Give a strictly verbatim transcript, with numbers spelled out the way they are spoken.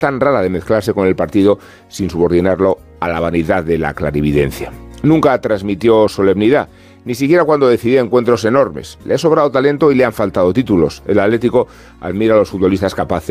tan rara de mezclarse con el partido sin subordinarlo a la vanidad de la clarividencia. Nunca transmitió solemnidad, ni siquiera cuando decidía encuentros enormes. Le ha sobrado talento y le han faltado títulos. El Atlético admira a los futbolistas capaces